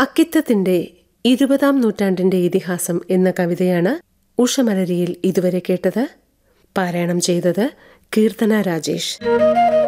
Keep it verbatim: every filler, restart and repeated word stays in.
അക്കിത്തത്തിന്റെ ഇരുപതാം നൂറ്റാണ്ടിന്റെ ഇതിഹാസം എന്ന കവിതയാണ് ഉഷമലരിയിൽ ഇതുവരെ കേട്ടത്. പാരായണം ചെയ്തത് കീർത്തന രാജേഷ്.